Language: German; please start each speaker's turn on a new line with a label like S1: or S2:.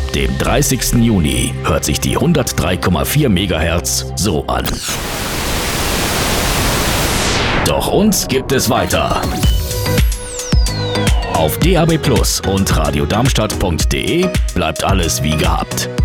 S1: dem 30. Juni, hört sich die 103,4 MHz so an. Doch uns gibt es weiter. Auf DAB+ und radiodarmstadt.de bleibt alles wie gehabt.